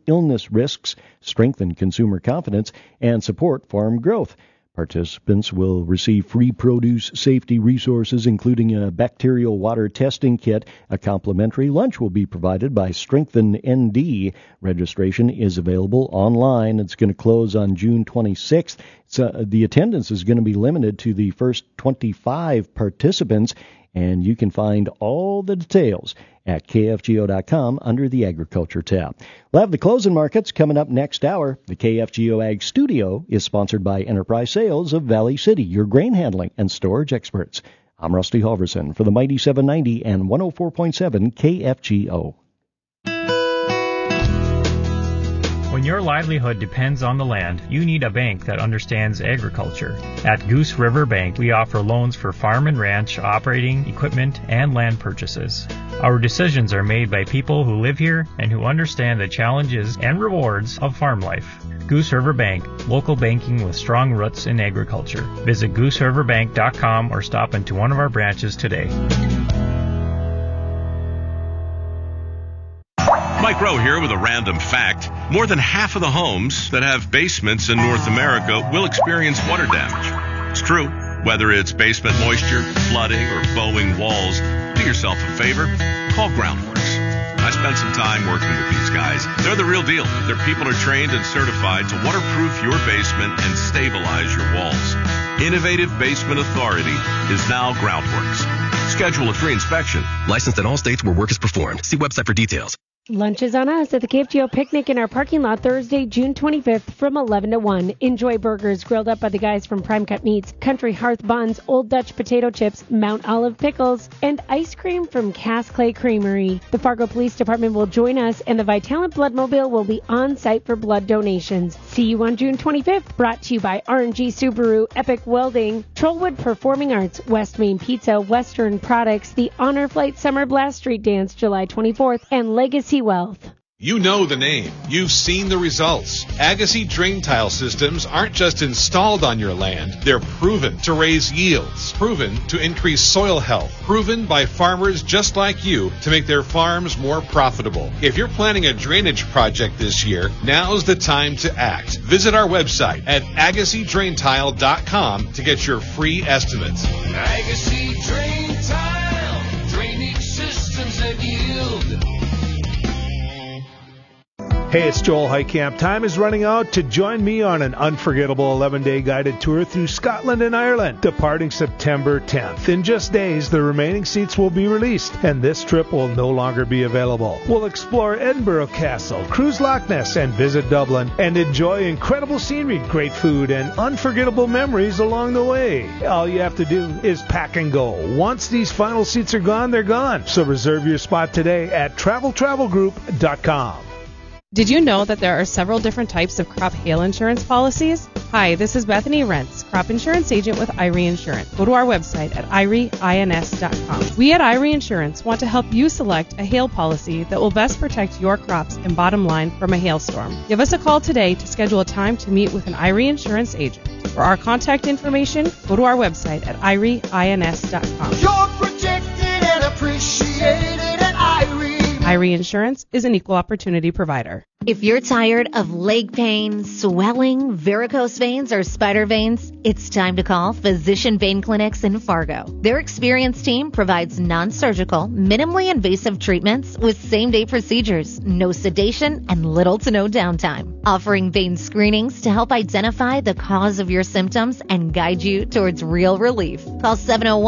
illness risks, strengthen consumer confidence, and support farm growth. Participants will receive free produce safety resources, including a bacterial water testing kit. A complimentary lunch will be provided by Strengthen ND. Registration is available online. It's going to close on June 26th. The attendance is going to be limited to the first 25 participants, and you can find all the details at KFGO.com under the Agriculture tab. We'll have the closing markets coming up next hour. The KFGO Ag Studio is sponsored by Enterprise Sales of Valley City, your grain handling and storage experts. I'm Rusty Halverson for the Mighty 790 and 104.7 KFGO. When your livelihood depends on the land, you need a bank that understands agriculture. At Goose River Bank, we offer loans for farm and ranch, operating, equipment, and land purchases. Our decisions are made by people who live here and who understand the challenges and rewards of farm life. Goose River Bank, local banking with strong roots in agriculture. Visit GooseRiverBank.com or stop into one of our branches today. Mike Rowe here with a random fact. More than half of the homes that have basements in North America will experience water damage. It's true. Whether it's basement moisture, flooding, or bowing walls, do yourself a favor. Call Groundworks. I spent some time working with these guys. They're the real deal. Their people are trained and certified to waterproof your basement and stabilize your walls. Innovative Basement Authority is now Groundworks. Schedule a free inspection. Licensed in all states where work is performed. See website for details. Lunch is on us at the KFGO Picnic in our parking lot Thursday, June 25th from 11 to 1. Enjoy burgers grilled up by the guys from Prime Cut Meats, Country Hearth Buns, Old Dutch Potato Chips, Mount Olive Pickles, and ice cream from Cass Clay Creamery. The Fargo Police Department will join us, and the Vitalant Bloodmobile will be on site for blood donations. See you on June 25th. Brought to you by R&G Subaru, Epic Welding, Trollwood Performing Arts, West Main Pizza, Western Products, the Honor Flight Summer Blast Street Dance July 24th, and Legacy Wealth. You know the name. You've seen the results. Agassi drain tile systems aren't just installed on your land. They're proven to raise yields, proven to increase soil health, proven by farmers just like you to make their farms more profitable. If you're planning a drainage project this year, now's the time to act. Visit our website at AgassiDrainTile.com to get your free estimates. Agassi Drain Tile, drainage systems that yield. Hey, it's Joel Heitkamp. Time is running out to join me on an unforgettable 11-day guided tour through Scotland and Ireland, departing September 10th. In just days, the remaining seats will be released, and this trip will no longer be available. We'll explore Edinburgh Castle, cruise Loch Ness, and visit Dublin, and enjoy incredible scenery, great food, and unforgettable memories along the way. All you have to do is pack and go. Once these final seats are gone, they're gone. So reserve your spot today at travelgroup.com. Did you know that there are several different types of crop hail insurance policies? Hi, this is Bethany Rentz, crop insurance agent with IRE Insurance. Go to our website at IREINS.com. We at IRE Insurance want to help you select a hail policy that will best protect your crops and bottom line from a hailstorm. Give us a call today to schedule a time to meet with an IRE Insurance agent. For our contact information, go to our website at IREINS.com. You're protected and appreciated at IRE. IRE Insurance is an equal opportunity provider. If you're tired of leg pain, swelling, varicose veins, or spider veins, it's time to call Physician Vein Clinics in Fargo. Their experienced team provides non-surgical, minimally invasive treatments with same-day procedures, no sedation, and little to no downtime. Offering vein screenings to help identify the cause of your symptoms and guide you towards real relief. Call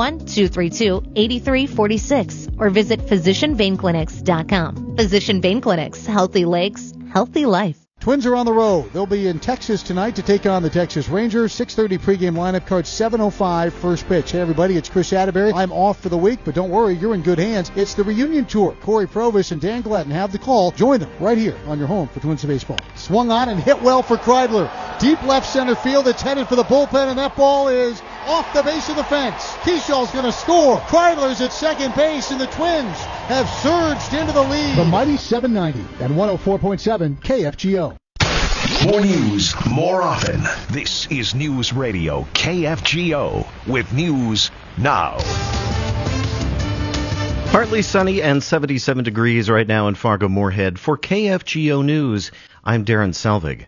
701-232-8346 or visit physicianveinclinics.com. Physician Vein Clinics, healthy legs, healthy life. Twins are on the road. They'll be in Texas tonight to take on the Texas Rangers. 6:30 pregame lineup card, 7:05 first pitch. Hey, everybody, it's Chris Atterbury. I'm off for the week, but don't worry, you're in good hands. It's the reunion tour. Corey Provis and Dan Gladden have the call. Join them right here on your home for Twins of Baseball. Swung on and hit well for Kreidler. Deep left center field. It's headed for the bullpen, and that ball is off the base of the fence. Keyshaw's going to score. Kreidler's at second base, and the Twins have surged into the lead. The mighty 790 and 104.7 KFGO. More news, more often. This is News Radio KFGO with news now. Partly sunny and 77 degrees right now in Fargo-Moorhead. For KFGO News, I'm Darren Selvig.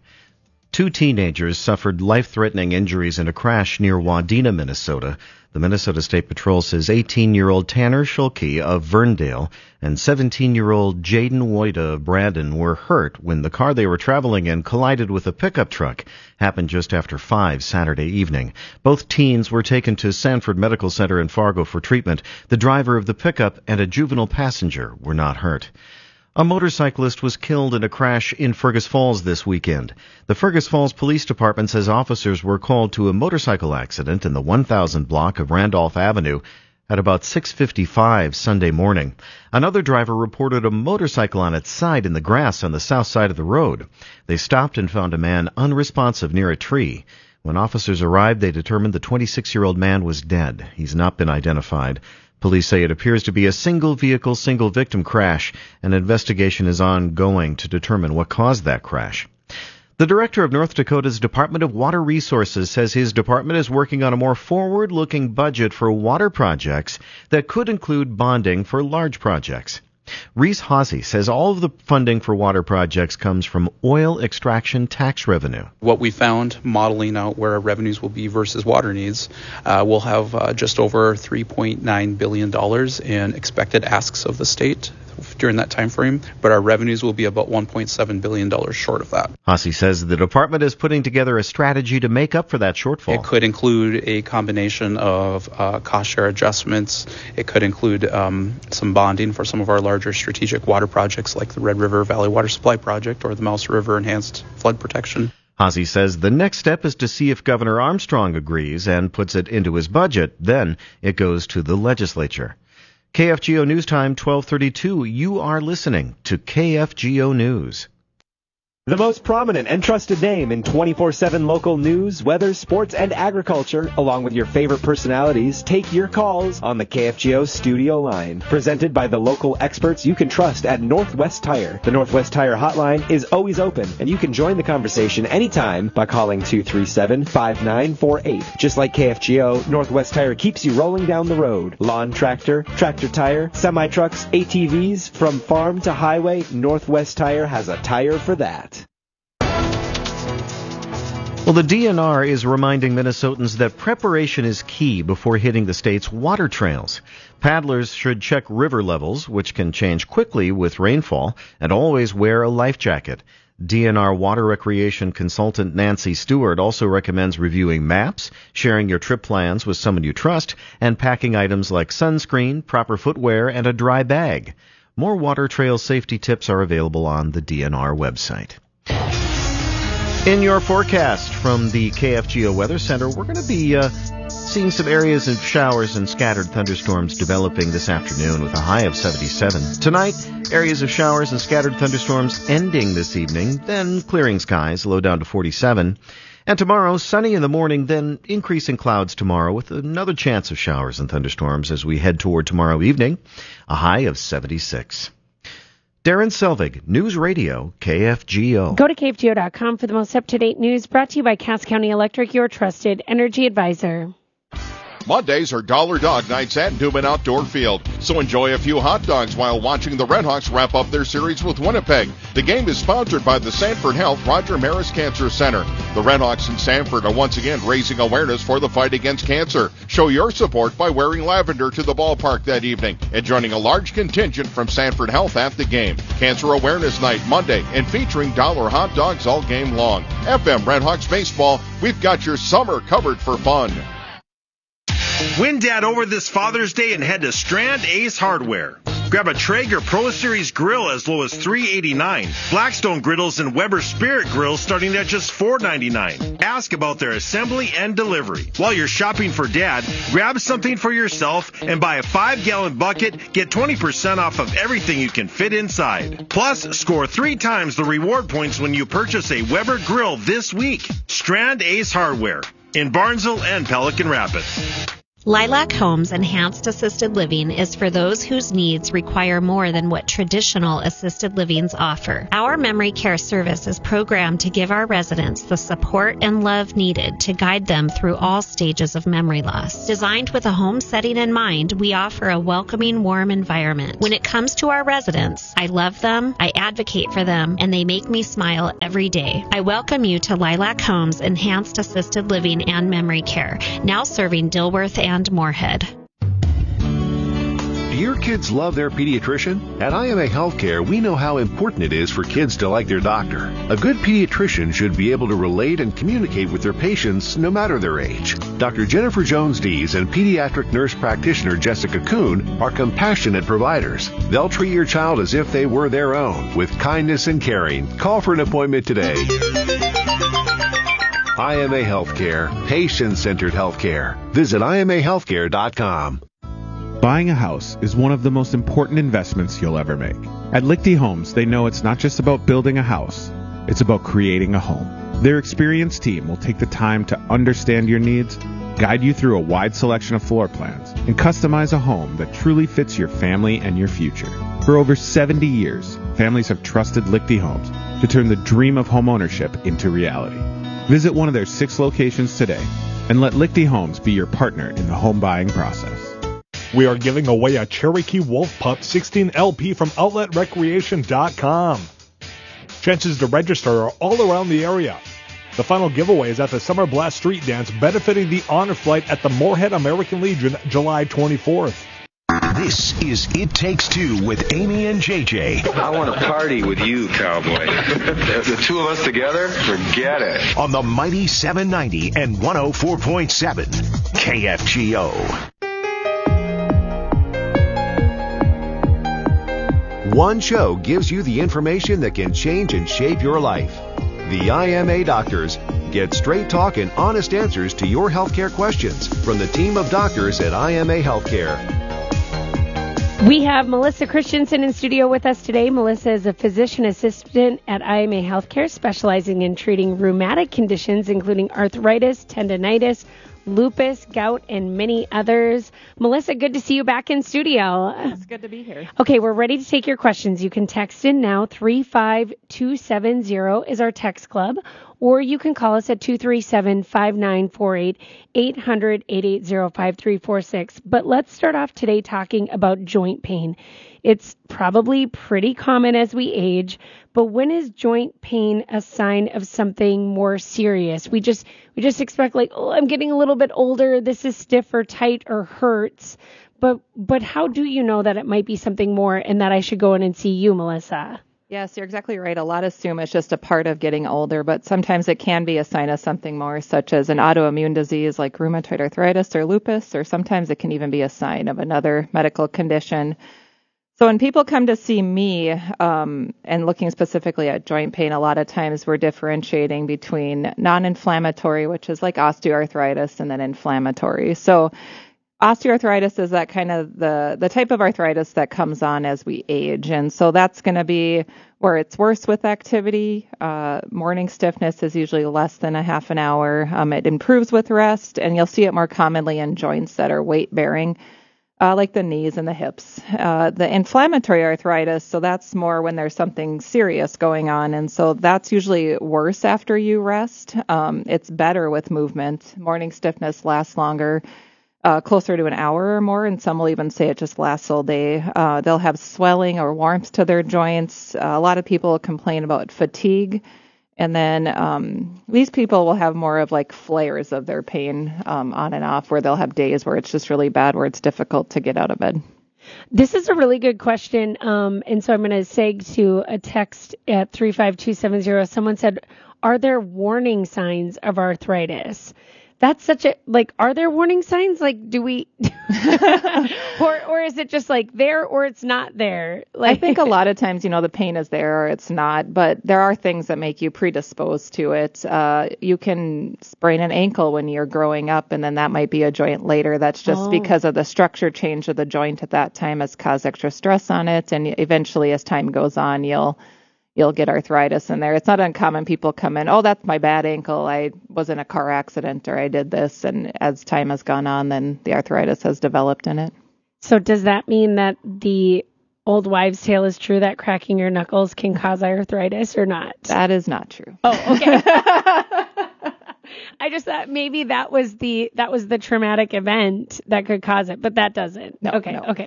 2 teenagers suffered life-threatening injuries in a crash near Wadena, Minnesota. The Minnesota State Patrol says 18-year-old Tanner Schulke of Verndale and 17-year-old Jaden Woida of Brandon were hurt when the car they were traveling in collided with a pickup truck. Happened just after 5 Saturday evening. Both teens were taken to Sanford Medical Center in Fargo for treatment. The driver of the pickup and a juvenile passenger were not hurt. A motorcyclist was killed in a crash in Fergus Falls this weekend. The Fergus Falls Police Department says officers were called to a motorcycle accident in the 1000 block of Randolph Avenue at about 6:55 Sunday morning. Another driver reported a motorcycle on its side in the grass on the south side of the road. They stopped and found a man unresponsive near a tree. When officers arrived, they determined the 26-year-old man was dead. He's not been identified. Police say it appears to be a single-vehicle, single-victim crash. An investigation is ongoing to determine what caused that crash. The director of North Dakota's Department of Water Resources says his department is working on a more forward-looking budget for water projects that could include bonding for large projects. Reese Hawsey says all of the funding for water projects comes from oil extraction tax revenue. What we found modeling out where our revenues will be versus water needs, we'll have just over $3.9 billion in expected asks of the state during that time frame, but our revenues will be about $1.7 billion short of that. Hawsey says the department is putting together a strategy to make up for that shortfall. It could include a combination of cost share adjustments. It could include some bonding for some of our larger strategic water projects like the Red River Valley Water Supply Project or the Mouse River Enhanced Flood Protection. Hawsey says the next step is to see if Governor Armstrong agrees and puts it into his budget. Then it goes to the legislature. KFGO News Time, 12:32. You are listening to KFGO News. The most prominent and trusted name in 24/7 local news, weather, sports, and agriculture, along with your favorite personalities, take your calls on the KFGO studio line. Presented by the local experts you can trust at Northwest Tire. The Northwest Tire hotline is always open, and you can join the conversation anytime by calling 237-5948. Just like KFGO, Northwest Tire keeps you rolling down the road. Lawn tractor, tractor tire, semi-trucks, ATVs, from farm to highway, Northwest Tire has a tire for that. Well, the DNR is reminding Minnesotans that preparation is key before hitting the state's water trails. Paddlers should check river levels, which can change quickly with rainfall, and always wear a life jacket. DNR water recreation consultant Nancy Stewart also recommends reviewing maps, sharing your trip plans with someone you trust, and packing items like sunscreen, proper footwear, and a dry bag. More water trail safety tips are available on the DNR website. In your forecast from the KFGO Weather Center, we're going to be seeing some areas of showers and scattered thunderstorms developing this afternoon with a high of 77. Tonight, areas of showers and scattered thunderstorms ending this evening, then clearing skies, low down to 47. And tomorrow, sunny in the morning, then increasing clouds tomorrow with another chance of showers and thunderstorms as we head toward tomorrow evening, a high of 76. Darren Selvig, News Radio, KFGO. Go to KFGO.com for the most up-to-date news, brought to you by Cass County Electric, your trusted energy advisor. Mondays are Dollar Dog Nights at Newman Outdoor Field, so enjoy a few hot dogs while watching the Redhawks wrap up their series with Winnipeg. The game is sponsored by the Sanford Health Roger Maris Cancer Center. The Redhawks in Sanford are once again raising awareness for the fight against cancer. Show your support by wearing lavender to the ballpark that evening and joining a large contingent from Sanford Health at the game. Cancer Awareness Night Monday and featuring dollar hot dogs all game long. FM Redhawks Baseball, we've got your summer covered for fun. Win Dad over this Father's Day and head to Strand Ace Hardware. Grab a Traeger Pro Series grill as low as $389. Blackstone griddles and Weber Spirit grills starting at just $499. Ask about their assembly and delivery. While you're shopping for Dad, grab something for yourself and buy a 5-gallon bucket. Get 20% off of everything you can fit inside. Plus, score 3 times the reward points when you purchase a Weber grill this week. Strand Ace Hardware in Barnesville and Pelican Rapids. Lilac Homes Enhanced Assisted Living is for those whose needs require more than what traditional assisted livings offer. Our memory care service is programmed to give our residents the support and love needed to guide them through all stages of memory loss. Designed with a home setting in mind, we offer a welcoming, warm environment. When it comes to our residents, I love them, I advocate for them, and they make me smile every day. I welcome you to Lilac Homes Enhanced Assisted Living and Memory Care, now serving Dilworth and Moorhead. Do your kids love their pediatrician? At IMA Healthcare, we know how important it is for kids to like their doctor. A good pediatrician should be able to relate and communicate with their patients no matter their age. Dr. Jennifer Jones-Dees and pediatric nurse practitioner Jessica Kuhn are compassionate providers. They'll treat your child as if they were their own, with kindness and caring. Call for an appointment today. IMA Healthcare, patient-centered healthcare. Visit IMAHealthcare.com. Buying a house is one of the most important investments you'll ever make. At Lichty Homes, they know it's not just about building a house, it's about creating a home. Their experienced team will take the time to understand your needs, guide you through a wide selection of floor plans, and customize a home that truly fits your family and your future. For over 70 years, families have trusted Lichty Homes to turn the dream of homeownership into reality. Visit one of their 6 locations today and let Lichty Homes be your partner in the home buying process. We are giving away a Cherokee Wolf Pup 16 LP from OutletRecreation.com. Chances to register are all around the area. The final giveaway is at the Summer Blast Street Dance benefiting the Honor Flight at the Moorhead American Legion, July 24th. This is It Takes Two with Amy and JJ. I want to party with you, cowboy. The two of us together? Forget it. On the mighty 790 and 104.7 KFGO. One show gives you the information that can change and shape your life. The IMA Doctors get straight talk and honest answers to your healthcare questions from the team of doctors at IMA Healthcare. We have Melissa Christensen in studio with us today. Melissa is a physician assistant at IMA Healthcare, specializing in treating rheumatic conditions, including arthritis, tendonitis, lupus, gout, and many others. Melissa, good to see you back in studio. It's good to be here. Okay, we're ready to take your questions. You can text in now. 35270 is our text club, or you can call us at 237-5948, 800-880-5346. But let's start off today talking about joint pain. It's probably pretty common as we age, but when is joint pain a sign of something more serious? We just expect, like, oh, I'm getting a little bit older, this is stiff or tight or hurts. But how do you know that it might be something more and that I should go in and see you, Melissa? Yes, you're exactly right. A lot assume it's just a part of getting older, but sometimes it can be a sign of something more, such as an autoimmune disease like rheumatoid arthritis or lupus, or sometimes it can even be a sign of another medical condition. So when people come to see me, and looking specifically at joint pain, a lot of times we're differentiating between non-inflammatory, which is like osteoarthritis, and then inflammatory. So osteoarthritis is that kind of the type of arthritis that comes on as we age. And so that's going to be where it's worse with activity. Morning stiffness is usually less than a half an hour. It improves with rest, and you'll see it more commonly in joints that are weight-bearing, like the knees and the hips. The inflammatory arthritis, so that's more when there's something serious going on, and so that's usually worse after you rest. It's better with movement. Morning stiffness lasts longer, closer to an hour or more, and some will even say it just lasts all day. They'll have swelling or warmth to their joints. A lot of people complain about fatigue. And then these people will have more of like flares of their pain on and off, where they'll have days where it's just really bad, where it's difficult to get out of bed. This is a really good question. And so I'm going to seg to a text at 35270. Someone said, are there warning signs of arthritis? That's such a, like, are there warning signs? Like, do we, or is it just like there or it's not there? Like, I think a lot of times, the pain is there or it's not, but there are things that make you predisposed to it. You can sprain an ankle when you're growing up, and then that might be a joint later. That's just because of the structure change of the joint at that time has caused extra stress on it. And eventually, as time goes on, you'll you'll get arthritis in there. It's not uncommon people come in, oh, that's my bad ankle. I was in a car accident or I did this. And as time has gone on, then the arthritis has developed in it. So does that mean that the old wives' tale is true that cracking your knuckles can cause arthritis or not? That is not true. Oh, okay. I just thought maybe that was the traumatic event that could cause it, but that doesn't. No, okay. no. Okay.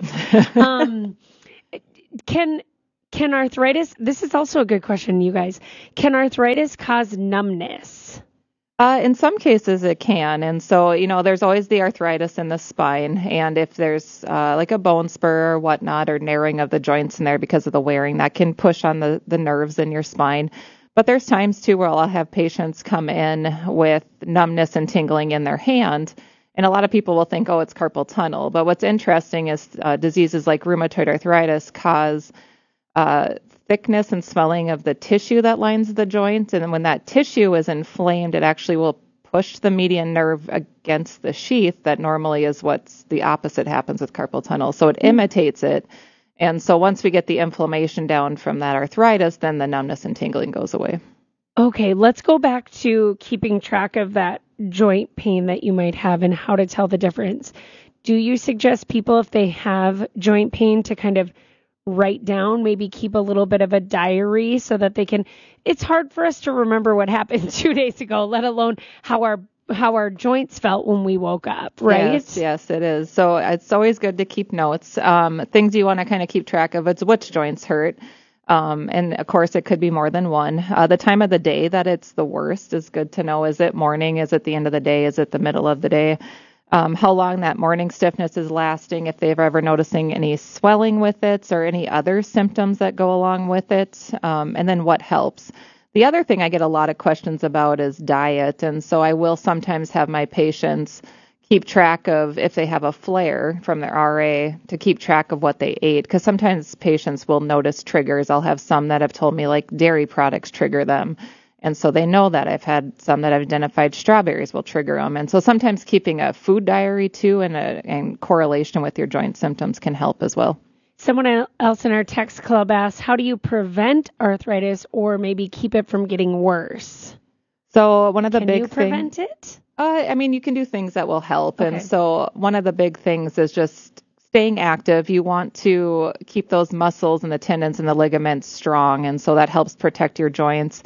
Can arthritis, this is also a good question, you guys. Can arthritis cause numbness? In some cases it can. And so, there's always the arthritis in the spine. And if there's like a bone spur or whatnot, or narrowing of the joints in there because of the wearing, that can push on the nerves in your spine. But there's times too where I'll have patients come in with numbness and tingling in their hand. And a lot of people will think, oh, it's carpal tunnel. But what's interesting is diseases like rheumatoid arthritis cause thickness and swelling of the tissue that lines the joint. And when that tissue is inflamed, it actually will push the median nerve against the sheath. That normally is what's the opposite happens with carpal tunnel. So it imitates it. And so once we get the inflammation down from that arthritis, then the numbness and tingling goes away. Okay, let's go back to keeping track of that joint pain that you might have and how to tell the difference. Do you suggest people, if they have joint pain, to kind of write down, maybe keep a little bit of a diary so that they can, it's hard for us to remember what happened 2 days ago, let alone how our joints felt when we woke up, right? Yes, it is. So it's always good to keep notes. Things you want to kind of keep track of, it's which joints hurt. And of course it could be more than one. The time of the day that it's the worst is good to know. Is it morning? Is it the end of the day? Is it the middle of the day? How long that morning stiffness is lasting, if they've ever noticing any swelling with it or any other symptoms that go along with it, and then what helps. The other thing I get a lot of questions about is diet, and so I will sometimes have my patients keep track of if they have a flare from their RA, to keep track of what they ate, because sometimes patients will notice triggers. I'll have some that have told me like dairy products trigger them. And so they know that. I've had some that have identified strawberries will trigger them. And so sometimes keeping a food diary too and correlation with your joint symptoms can help as well. Someone else in our text club asked, how do you prevent arthritis or maybe keep it from getting worse? So one of the Can big you prevent it? You can do things that will help. Okay. And so one of the big things is just staying active. You want to keep those muscles and the tendons and the ligaments strong. And so that helps protect your joints.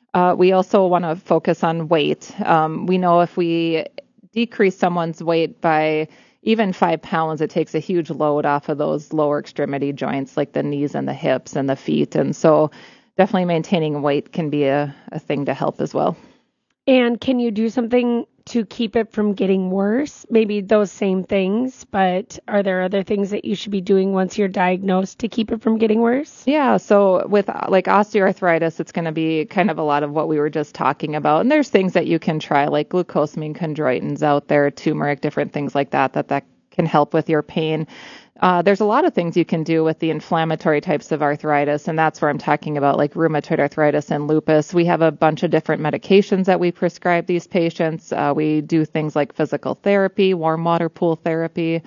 We also want to focus on weight. We know if we decrease someone's weight by even 5 pounds, it takes a huge load off of those lower extremity joints like the knees and the hips and the feet. And so definitely maintaining weight can be a thing to help as well. And can you do something to keep it from getting worse? Maybe those same things, but are there other things that you should be doing once you're diagnosed to keep it from getting worse? Yeah, so with like osteoarthritis, it's going to be kind of a lot of what we were just talking about. And there's things that you can try, like glucosamine chondroitins out there, turmeric, different things like that can help with your pain. There's a lot of things you can do with the inflammatory types of arthritis, and that's where I'm talking about like rheumatoid arthritis and lupus. We have a bunch of different medications that we prescribe these patients. We do things like physical therapy, warm water pool therapy,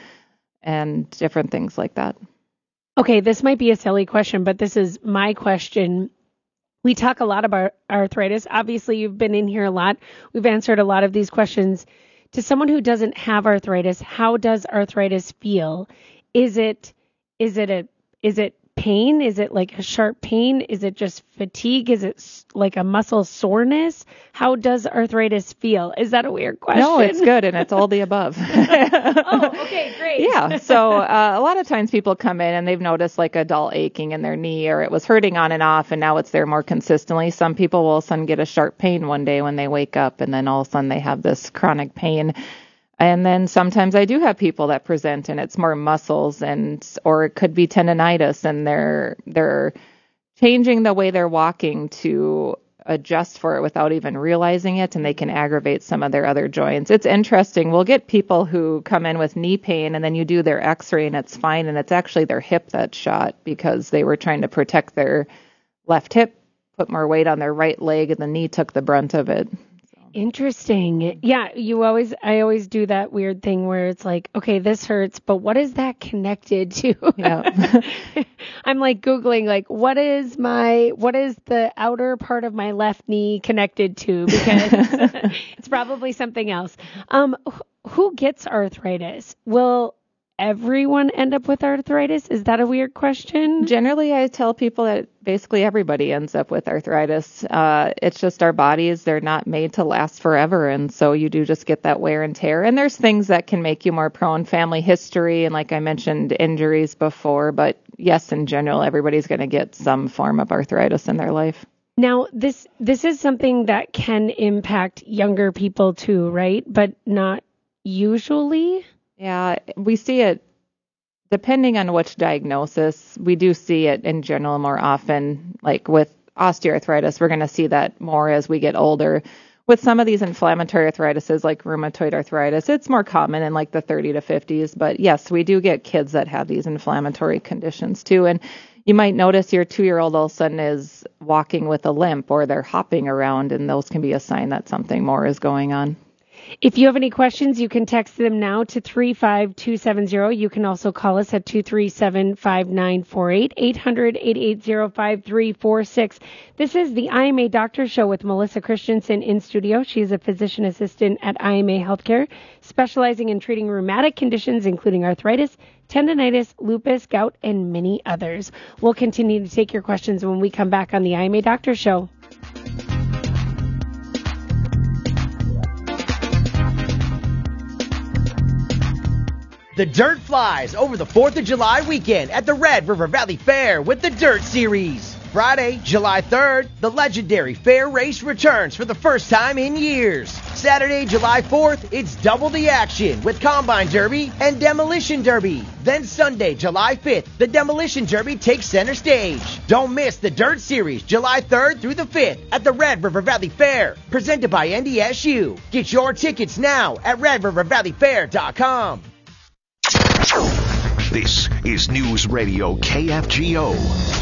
and different things like that. Okay, this might be a silly question, but this is my question. We talk a lot about arthritis. Obviously, you've been in here a lot. We've answered a lot of these questions. To someone who doesn't have arthritis, how does arthritis feel? Is it pain? Is it like a sharp pain? Is it just fatigue? Is it like a muscle soreness? How does arthritis feel? Is that a weird question? No, it's good, and it's all the above. Oh, okay, great. Yeah, so a lot of times people come in and they've noticed like a dull aching in their knee, or it was hurting on and off, and now it's there more consistently. Some people will all of a sudden get a sharp pain one day when they wake up, and then all of a sudden they have this chronic pain. And then sometimes I do have people that present and it's more muscles or it could be tendonitis, and they're changing the way they're walking to adjust for it without even realizing it, and they can aggravate some of their other joints. It's interesting. We'll get people who come in with knee pain and then you do their x-ray and it's fine, and it's actually their hip that's shot because they were trying to protect their left hip, put more weight on their right leg, and the knee took the brunt of it. Interesting. Yeah, I always do that weird thing where it's like, okay, this hurts, but what is that connected to? Yeah. I'm like Googling, like, what is the outer part of my left knee connected to? Because it's probably something else. Who gets arthritis? Will everyone end up with arthritis? Is that a weird question? Generally, I tell people that basically everybody ends up with arthritis. It's just our bodies, they're not made to last forever. And so you do just get that wear and tear. And there's things that can make you more prone, family history, and like I mentioned, injuries before. But yes, in general, everybody's going to get some form of arthritis in their life. Now, this is something that can impact younger people too, right? But not usually. Yeah, we see it depending on which diagnosis. We do see it in general more often. Like with osteoarthritis, we're going to see that more as we get older. With some of these inflammatory arthritises like rheumatoid arthritis, it's more common in like the 30 to 50s. But yes, we do get kids that have these inflammatory conditions too. And you might notice your 2-year-old all of a sudden is walking with a limp or they're hopping around, and those can be a sign that something more is going on. If you have any questions, you can text them now to 35270. You can also call us at 237-5948, 800-880-5346. This is the IMA Doctor Show with Melissa Christensen in studio. She is a physician assistant at IMA Healthcare, specializing in treating rheumatic conditions, including arthritis, tendonitis, lupus, gout, and many others. We'll continue to take your questions when we come back on the IMA Doctor Show. The Dirt flies over the 4th of July weekend at the Red River Valley Fair with the Dirt Series. Friday, July 3rd, the legendary fair race returns for the first time in years. Saturday, July 4th, it's double the action with Combine Derby and Demolition Derby. Then Sunday, July 5th, the Demolition Derby takes center stage. Don't miss the Dirt Series, July 3rd through the 5th at the Red River Valley Fair, presented by NDSU. Get your tickets now at RedRiverValleyFair.com. This is News Radio KFGO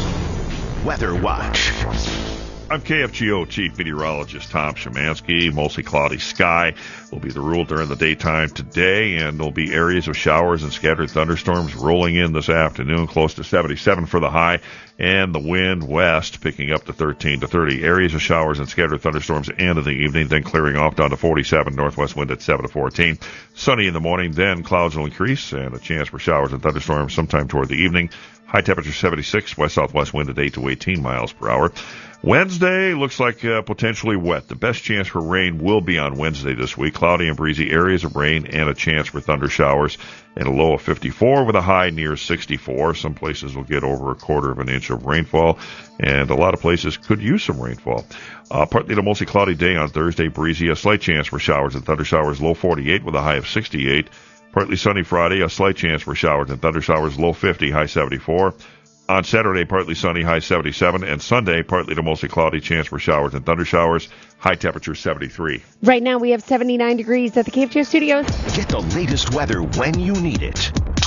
Weather Watch. I'm KFGO Chief Meteorologist Tom Szymanski. Mostly cloudy sky will be the rule during the daytime today, and there'll be areas of showers and scattered thunderstorms rolling in this afternoon, close to 77 for the high, and the wind west picking up to 13 to 30. Areas of showers and scattered thunderstorms end of the evening, then clearing off down to 47, northwest wind at 7 to 14. Sunny in the morning, then clouds will increase, and a chance for showers and thunderstorms sometime toward the evening. High temperature 76, west-southwest wind at 8 to 18 miles per hour. Wednesday looks like potentially wet. The best chance for rain will be on Wednesday this week. Cloudy and breezy, areas of rain and a chance for thunder showers, and a low of 54 with a high near 64. Some places will get over a quarter of an inch of rainfall, and a lot of places could use some rainfall. Partly to mostly cloudy day on Thursday, breezy, a slight chance for showers and thunder showers, low 48 with a high of 68. Partly sunny Friday, a slight chance for showers and thunder showers, low 50, high 74. On Saturday, partly sunny, high 77, and Sunday, partly to mostly cloudy, chance for showers and thunder showers, high temperature 73. Right now, we have 79 degrees at the KFGO studios. Get the latest weather when you need it,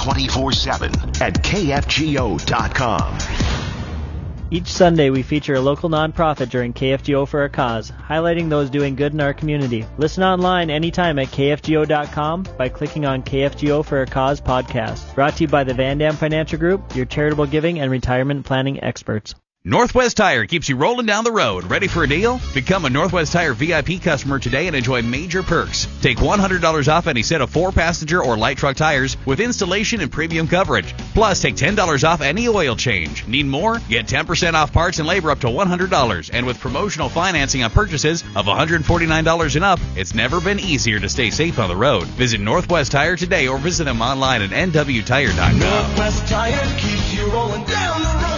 24/7 at KFGO.com. Each Sunday, we feature a local nonprofit during KFGO for a Cause, highlighting those doing good in our community. Listen online anytime at KFGO.com by clicking on KFGO for a Cause podcast. Brought to you by the Van Dam Financial Group, your charitable giving and retirement planning experts. Northwest Tire keeps you rolling down the road. Ready for a deal? Become a Northwest Tire VIP customer today and enjoy major perks. Take $100 off any set of 4-passenger or light truck tires with installation and premium coverage. Plus, take $10 off any oil change. Need more? Get 10% off parts and labor up to $100. And with promotional financing on purchases of $149 and up, it's never been easier to stay safe on the road. Visit Northwest Tire today or visit them online at nwtire.com. Northwest Tire keeps you rolling down the road.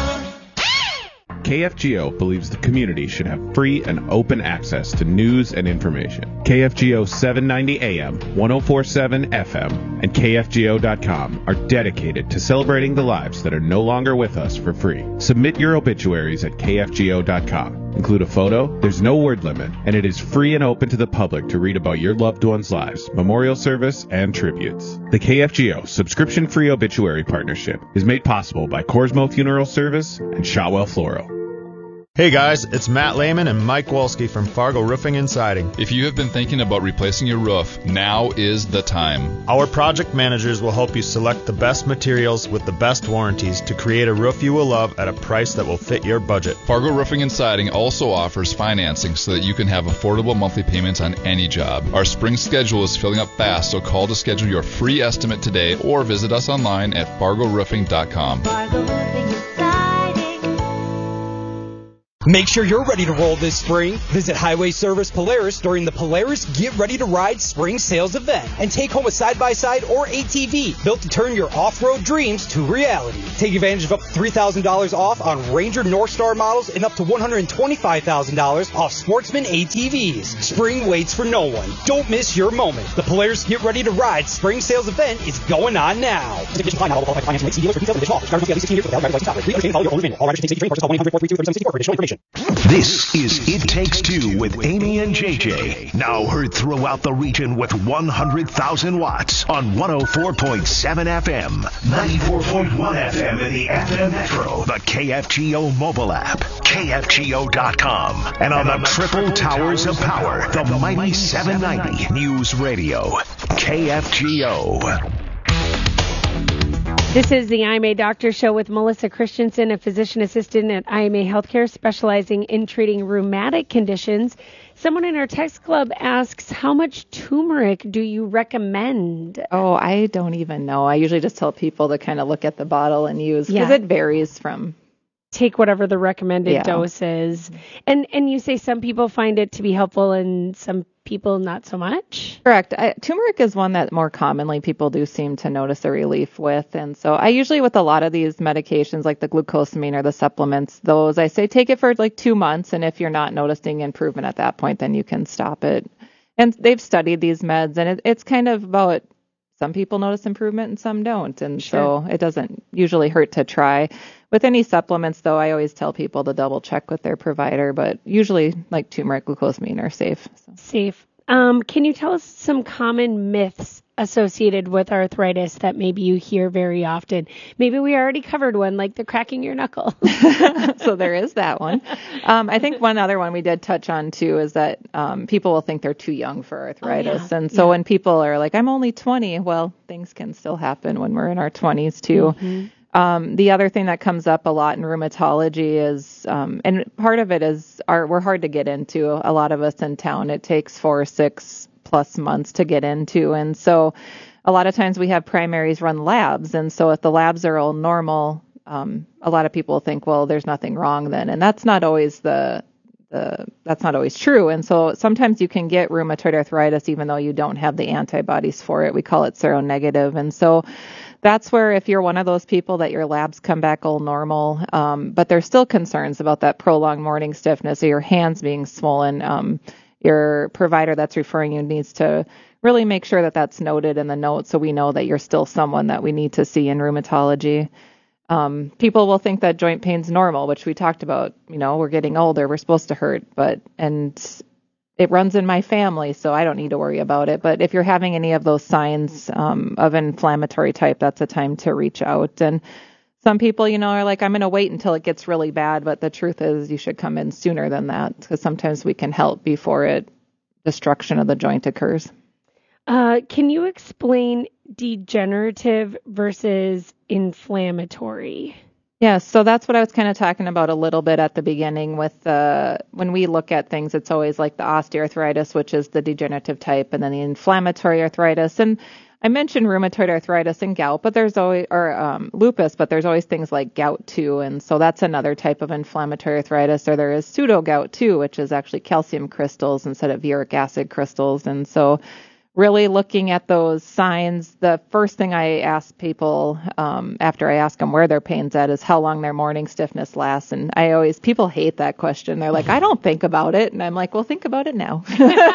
KFGO believes the community should have free and open access to news and information. KFGO 790 AM, 1047 FM, and KFGO.com are dedicated to celebrating the lives that are no longer with us for free. Submit your obituaries at KFGO.com. Include a photo, there's no word limit, and it is free and open to the public to read about your loved ones' lives, memorial service, and tributes. The KFGO subscription-free obituary partnership is made possible by Corsmo Funeral Service and Shotwell Floral. Hey guys, it's Matt Lehman and Mike Wolski from Fargo Roofing and Siding. If you have been thinking about replacing your roof, now is the time. Our project managers will help you select the best materials with the best warranties to create a roof you will love at a price that will fit your budget. Fargo Roofing and Siding also offers financing so that you can have affordable monthly payments on any job. Our spring schedule is filling up fast, so call to schedule your free estimate today or visit us online at fargoroofing.com. Fargo Roofing and Siding. Make sure you're ready to roll this spring. Visit Highway Service Polaris during the Polaris Get Ready to Ride Spring Sales Event and take home a side-by-side or ATV built to turn your off-road dreams to reality. Take advantage of up to $3,000 off on Ranger North Star models and up to $125,000 off Sportsman ATVs. Spring waits for no one. Don't miss your moment. The Polaris Get Ready to Ride Spring Sales Event is going on now. This is It Takes Two with Amy and JJ. Now heard throughout the region with 100,000 watts on 104.7 FM, 94.1 FM in the FM Metro, the KFGO mobile app, KFGO.com, and on the triple towers of power, the mighty 790 News Radio, KFGO. This is the IMA Doctor Show with Melissa Christensen, a physician assistant at IMA Healthcare specializing in treating rheumatic conditions. Someone in our text club asks, how much turmeric do you recommend? Oh, I don't even know. I usually just tell people to kind of look at the bottle and use, because it varies from... Take whatever the recommended dose is. And you say some people find it to be helpful and some people not so much? Correct. Turmeric is one that more commonly people do seem to notice a relief with. And so I usually, with a lot of these medications like the glucosamine or the supplements, those I say take it for like 2 months. And if you're not noticing improvement at that point, then you can stop it. And they've studied these meds, and it's kind of about some people notice improvement and some don't. And so it doesn't usually hurt to try. With any supplements, though, I always tell people to double check with their provider, but usually like turmeric, glucosamine are safe. So. Safe. Can you tell us some common myths associated with arthritis that maybe you hear very often? Maybe we already covered one, like the cracking your knuckle. So there is that one. I think one other one we did touch on, too, is that people will think they're too young for arthritis. And so when people are like, I'm only 20, well, things can still happen when we're in our 20s, too. Mm-hmm. The other thing that comes up a lot in rheumatology is, and part of it is we're hard to get into. A lot of us in town, it takes 4 or 6 plus months to get into. And so a lot of times we have primaries run labs. And so if the labs are all normal, a lot of people think, well, there's nothing wrong then. And that's not always that's not always true. And so sometimes you can get rheumatoid arthritis even though you don't have the antibodies for it. We call it seronegative. And so that's where if you're one of those people that your labs come back all normal, but there's still concerns about that prolonged morning stiffness or your hands being swollen, your provider that's referring you needs to really make sure that that's noted in the note so we know that you're still someone that we need to see in rheumatology. People will think that joint pain's normal, which we talked about. You know, we're getting older, we're supposed to hurt, and it runs in my family, so I don't need to worry about it. But if you're having any of those signs of inflammatory type, that's a time to reach out. And some people, are like, I'm going to wait until it gets really bad. But the truth is you should come in sooner than that, because sometimes we can help before destruction of the joint occurs. Can you explain degenerative versus inflammatory? Yes, so that's what I was kind of talking about a little bit at the beginning with when we look at things, it's always like the osteoarthritis, which is the degenerative type, and then the inflammatory arthritis. And I mentioned rheumatoid arthritis and gout, but there's always, or lupus, but there's always things like gout too. And so that's another type of inflammatory arthritis. Or there is pseudo-gout too, which is actually calcium crystals instead of uric acid crystals. And so really looking at those signs, the first thing I ask people after I ask them where their pain's at is how long their morning stiffness lasts. And people hate that question. They're like, I don't think about it. And I'm like, well, think about it now.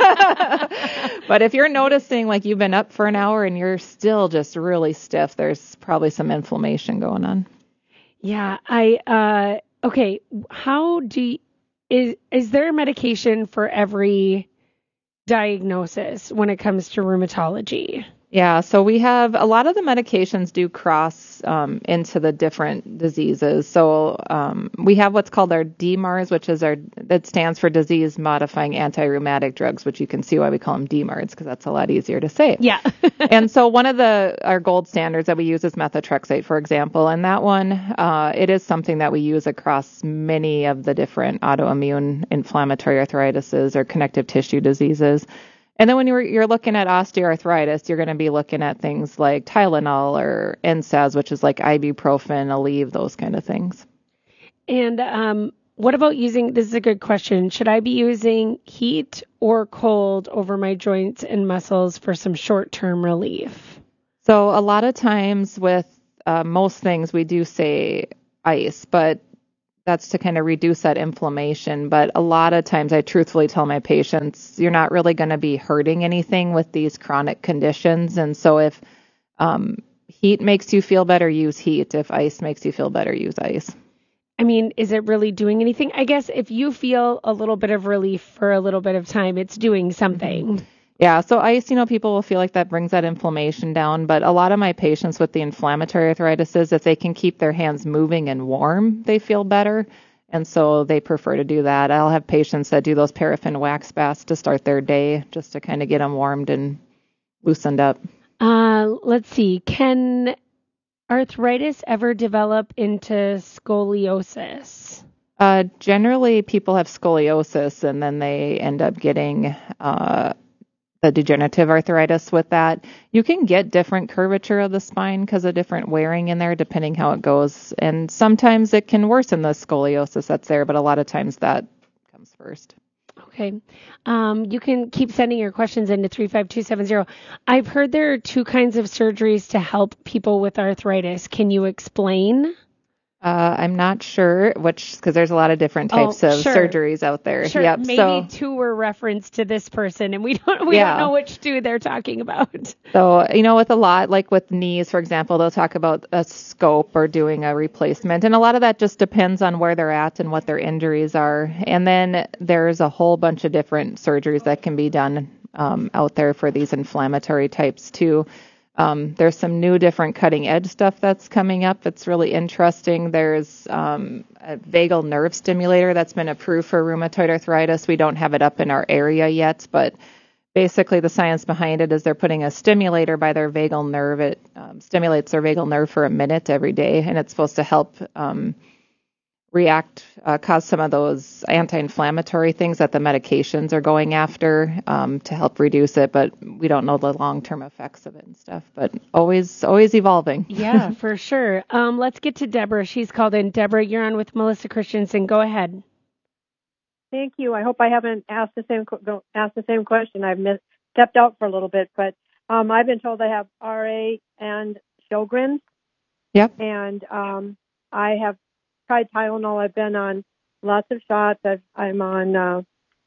But if you're noticing like you've been up for an hour and you're still just really stiff, there's probably some inflammation going on. Yeah. Okay. Is there a medication for every diagnosis when it comes to rheumatology? Yeah, so we have a lot of the medications do cross into the different diseases. So we have what's called our DMARDs, which is that stands for disease modifying anti-rheumatic drugs, which you can see why we call them DMARDs because that's a lot easier to say. Yeah. And so one of our gold standards that we use is methotrexate, for example, and that one it is something that we use across many of the different autoimmune inflammatory arthritises or connective tissue diseases. And then when you're looking at osteoarthritis, you're going to be looking at things like Tylenol or NSAIDs, which is like ibuprofen, Aleve, those kind of things. And what about this is a good question, should I be using heat or cold over my joints and muscles for some short-term relief? So a lot of times with most things, we do say ice, but that's to kind of reduce that inflammation. But a lot of times I truthfully tell my patients, you're not really going to be hurting anything with these chronic conditions. And so if heat makes you feel better, use heat. If ice makes you feel better, use ice. I mean, is it really doing anything? I guess if you feel a little bit of relief for a little bit of time, it's doing something. Mm-hmm. Yeah, so ice, people will feel like that brings that inflammation down. But a lot of my patients with the inflammatory arthritis, if they can keep their hands moving and warm, they feel better. And so they prefer to do that. I'll have patients that do those paraffin wax baths to start their day just to kind of get them warmed and loosened up. Let's see. Can arthritis ever develop into scoliosis? Generally, people have scoliosis and then they end up getting the degenerative arthritis with that. You can get different curvature of the spine because of different wearing in there, depending how it goes. And sometimes it can worsen the scoliosis that's there, but a lot of times that comes first. Okay. You can keep sending your questions into 35270. I've heard there are two kinds of surgeries to help people with arthritis. Can you explain? I'm not sure because there's a lot of different types of surgeries out there. Sure. Yep. Maybe two were referenced to this person and we don't know which two they're talking about. So, with a lot, like with knees, for example, they'll talk about a scope or doing a replacement. And a lot of that just depends on where they're at and what their injuries are. And then there's a whole bunch of different surgeries that can be done out there for these inflammatory types too. There's some new different cutting edge stuff that's coming up. It's really interesting. There's a vagal nerve stimulator that's been approved for rheumatoid arthritis. We don't have it up in our area yet, but basically the science behind it is they're putting a stimulator by their vagal nerve. It stimulates their vagal nerve for a minute every day, and it's supposed to help cause some of those anti-inflammatory things that the medications are going after to help reduce it, but we don't know the long-term effects of it and stuff, but always evolving. Yeah, for sure. Let's get to Deborah. She's called in. Deborah, you're on with Melissa Christensen. Go ahead. Thank you. I hope I haven't asked the same question. I've stepped out for a little bit, but I've been told I have RA and Sjogren's. Yep. And I have tried Tylenol. I've been on lots of shots. I'm on,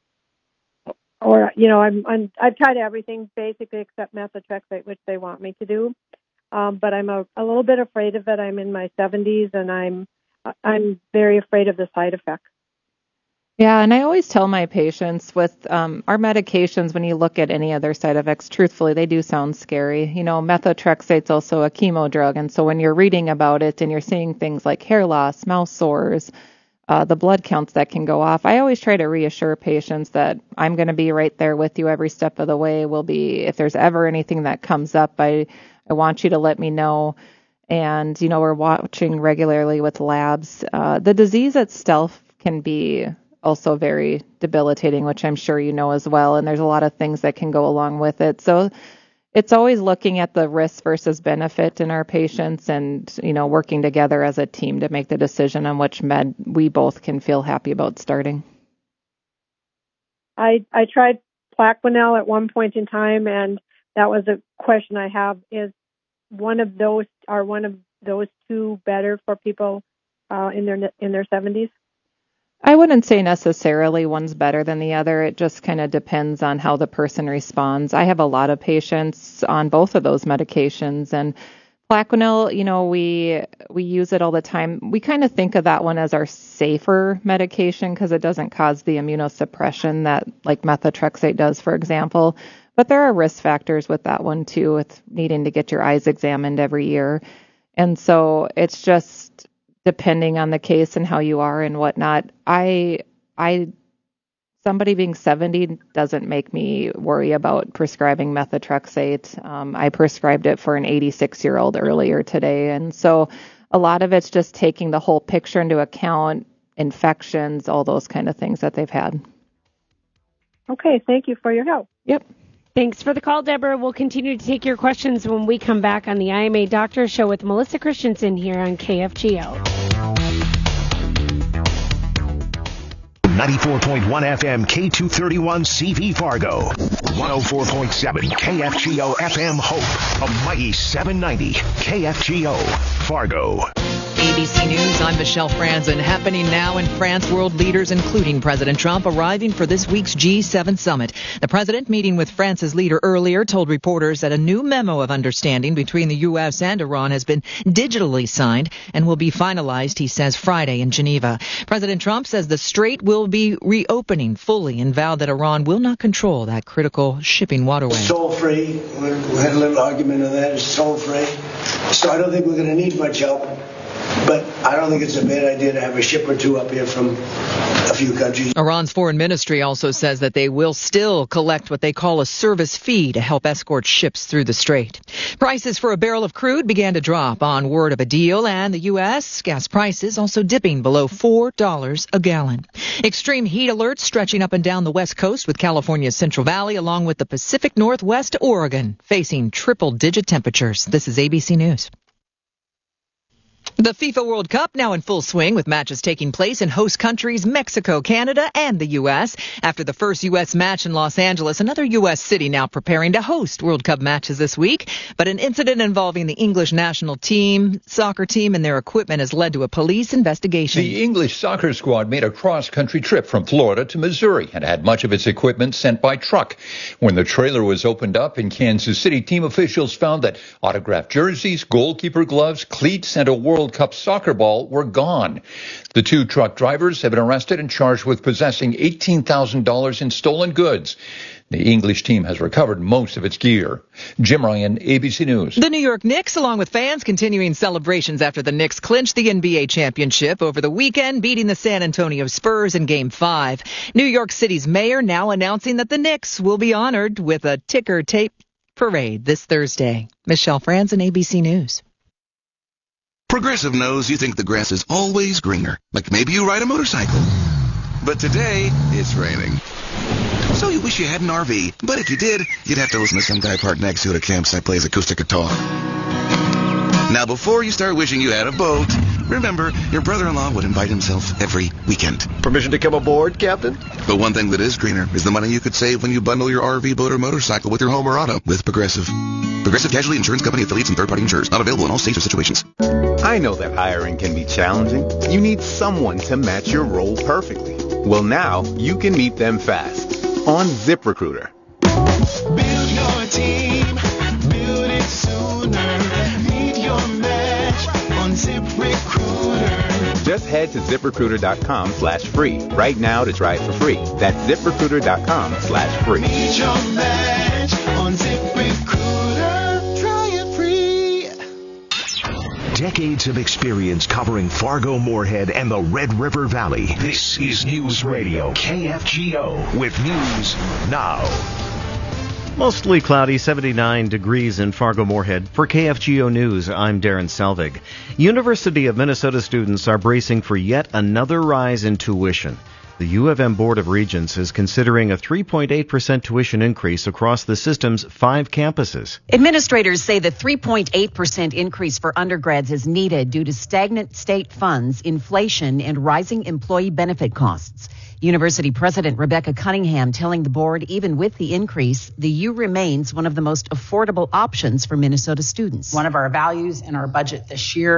I've tried everything basically except methotrexate, which they want me to do. But I'm a little bit afraid of it. I'm in my 70s and I'm very afraid of the side effects. Yeah, and I always tell my patients with our medications, when you look at any other side effects, truthfully, they do sound scary. Methotrexate's also a chemo drug, and so when you're reading about it and you're seeing things like hair loss, mouth sores, the blood counts that can go off, I always try to reassure patients that I'm going to be right there with you every step of the way. If there's ever anything that comes up, I want you to let me know. And, we're watching regularly with labs. The disease itself can be also very debilitating, which I'm sure you know as well. And there's a lot of things that can go along with it. So it's always looking at the risk versus benefit in our patients and, working together as a team to make the decision on which med we both can feel happy about starting. I tried Plaquenil at one point in time, and that was a question I have. Is one of those two better for people in their 70s? I wouldn't say necessarily one's better than the other. It just kind of depends on how the person responds. I have a lot of patients on both of those medications, and Plaquenil, we use it all the time. We kind of think of that one as our safer medication because it doesn't cause the immunosuppression that like methotrexate does, for example. But there are risk factors with that one too, with needing to get your eyes examined every year. And so it's just depending on the case and how you are and whatnot. Somebody being 70 doesn't make me worry about prescribing methotrexate. I prescribed it for an 86-year-old earlier today. And so a lot of it's just taking the whole picture into account, infections, all those kind of things that they've had. Okay, thank you for your help. Yep. Thanks for the call, Deborah. We'll continue to take your questions when we come back on the IMA Doctor Show with Melissa Christensen here on KFGO. 94.1 FM K231 CV Fargo. 104.7 KFGO FM Hope. A mighty 790 KFGO Fargo. ABC News, I'm Michelle Franzen. Happening now in France, world leaders, including President Trump, arriving for this week's G7 summit. The president, meeting with France's leader earlier, told reporters that a new memo of understanding between the U.S. and Iran has been digitally signed and will be finalized, he says, Friday in Geneva. President Trump says the strait will be reopening fully and vowed that Iran will not control that critical shipping waterway. Toll-free. We had a little argument on that. It's toll-free. So I don't think we're going to need much help. But I don't think it's a bad idea to have a ship or two up here from a few countries. Iran's foreign ministry also says that they will still collect what they call a service fee to help escort ships through the strait. Prices for a barrel of crude began to drop on word of a deal, and the U.S. gas prices also dipping below $4 a gallon. Extreme heat alerts stretching up and down the West Coast, with California's Central Valley along with the Pacific Northwest to Oregon facing triple-digit temperatures. This is ABC News. The FIFA World Cup now in full swing, with matches taking place in host countries Mexico, Canada, and the U.S. After the first U.S. match in Los Angeles, another U.S. city now preparing to host World Cup matches this week. But an incident involving the English national team, soccer team, and their equipment has led to a police investigation. The English soccer squad made a cross-country trip from Florida to Missouri and had much of its equipment sent by truck. When the trailer was opened up in Kansas City, team officials found that autographed jerseys, goalkeeper gloves, cleats, and a World Cup soccer ball were gone. The two truck drivers have been arrested and charged with possessing $18,000 in stolen goods. The English team has recovered most of its gear. Jim Ryan, ABC News. The New York Knicks, along with fans, continuing celebrations after the Knicks clinched the NBA championship over the weekend, beating the San Antonio Spurs in Game 5. New York City's mayor now announcing that the Knicks will be honored with a ticker tape parade this Thursday. Michelle Franzen, ABC News. Progressive knows you think the grass is always greener, like maybe you ride a motorcycle. But today, it's raining. So you wish you had an RV, but if you did, you'd have to listen to some guy parked next to you at a campsite plays acoustic guitar. Now, before you start wishing you had a boat, remember, your brother-in-law would invite himself every weekend. Permission to come aboard, Captain? But one thing that is greener is the money you could save when you bundle your RV, boat, or motorcycle with your home or auto with Progressive. Progressive Casualty Insurance Company affiliates and third-party insurers. Not available in all states or situations. I know that hiring can be challenging. You need someone to match your role perfectly. Well, now you can meet them fast on ZipRecruiter. Build your team. Build it sooner. Meet your match on ZipRecruiter. Just head to ZipRecruiter.com/free right now to try it for free. That's ZipRecruiter.com/free. Meet your match on ZipRecruiter. Try it free. Decades of experience covering Fargo, Moorhead, and the Red River Valley. This is News Radio KFGO with news now. Mostly cloudy, 79 degrees in Fargo-Moorhead. For KFGO News, I'm Darren Selvig. University of Minnesota students are bracing for yet another rise in tuition. The U of M Board of Regents is considering a 3.8% tuition increase across the system's 5 campuses. Administrators say the 3.8% increase for undergrads is needed due to stagnant state funds, inflation, and rising employee benefit costs. University President Rebecca Cunningham telling the board even with the increase, the U remains one of the most affordable options for Minnesota students. One of our values in our budget this year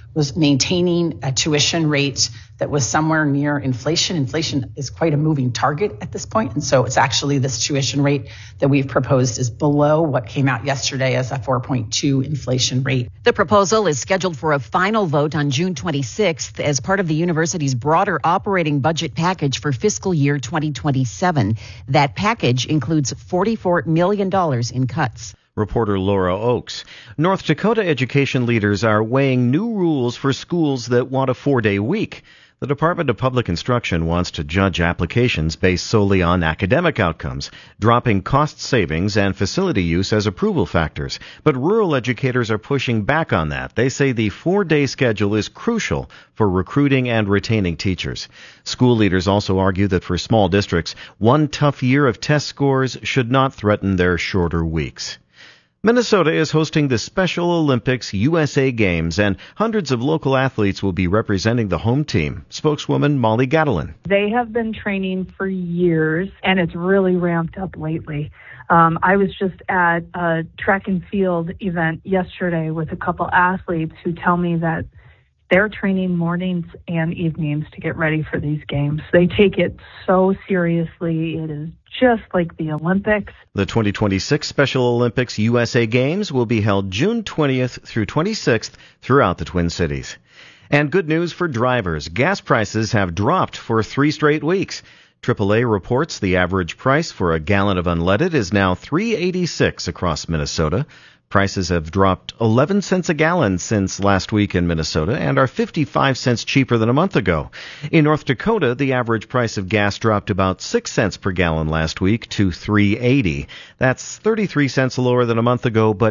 was maintaining a tuition rate that was somewhere near inflation. Inflation is quite a moving target at this point, and so it's actually this tuition rate that we've proposed is below what came out yesterday as a 4.2 inflation rate. The proposal is scheduled for a final vote on June 26th as part of the university's broader operating budget package for fiscal year 2027. That package includes $44 million in cuts. Reporter Laura Oakes. North Dakota education leaders are weighing new rules for schools that want a 4-day week. The Department of Public Instruction wants to judge applications based solely on academic outcomes, dropping cost savings and facility use as approval factors. But rural educators are pushing back on that. They say the 4-day schedule is crucial for recruiting and retaining teachers. School leaders also argue that for small districts, one tough year of test scores should not threaten their shorter weeks. Minnesota is hosting the Special Olympics USA Games, and hundreds of local athletes will be representing the home team. Spokeswoman Molly Gadelin. They have been training for years, and it's really ramped up lately. I was just at a track and field event yesterday with a couple athletes who tell me that they're training mornings and evenings to get ready for these games. They take it so seriously. It is just like the Olympics. The 2026 Special Olympics USA Games will be held June 20th through 26th throughout the Twin Cities. And good news for drivers. Gas prices have dropped for 3 straight weeks. AAA reports the average price for a gallon of unleaded is now $3.86 across Minnesota. Prices have dropped 11 cents a gallon since last week in Minnesota and are 55 cents cheaper than a month ago. In North Dakota, the average price of gas dropped about 6 cents per gallon last week to $3.80. That's 33 cents lower than a month ago, but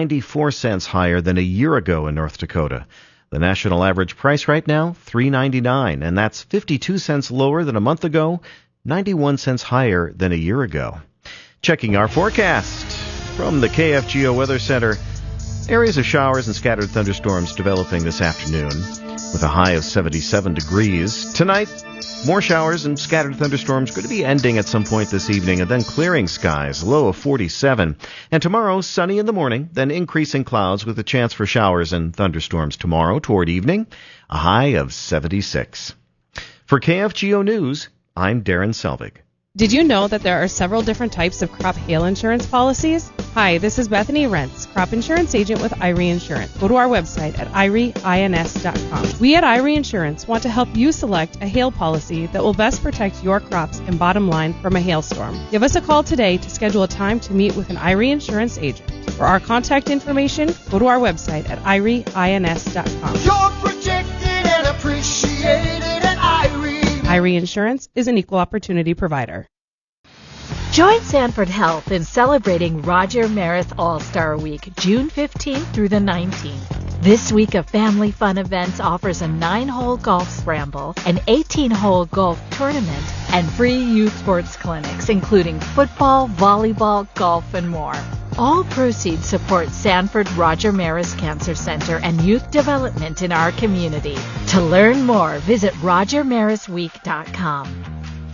94 cents higher than a year ago in North Dakota. The national average price right now, $3.99, and that's 52 cents lower than a month ago, 91 cents higher than a year ago. Checking our forecast. From the KFGO Weather Center, areas of showers and scattered thunderstorms developing this afternoon with a high of 77 degrees. Tonight, more showers and scattered thunderstorms going to be ending at some point this evening and then clearing skies, low of 47. And tomorrow, sunny in the morning, then increasing clouds with a chance for showers and thunderstorms tomorrow toward evening, a high of 76. For KFGO News, I'm Darren Selvig. Did you know that there are several different types of crop hail insurance policies? Hi, this is Bethany Rentz, crop insurance agent with IRE Insurance. Go to our website at IREINS.com. We at IRE Insurance want to help you select a hail policy that will best protect your crops and bottom line from a hailstorm. Give us a call today to schedule a time to meet with an IRE Insurance agent. For our contact information, go to our website at IREINS.com. You're protected and appreciated at IRE. IRE Insurance is an equal opportunity provider. Join Sanford Health in celebrating Roger Maris All-Star Week, June 15th through the 19th. This week of family fun events offers a 9-hole golf scramble, an 18-hole golf tournament, and free youth sports clinics, including football, volleyball, golf, and more. All proceeds support Sanford Roger Maris Cancer Center and youth development in our community. To learn more, visit RogerMarisWeek.com.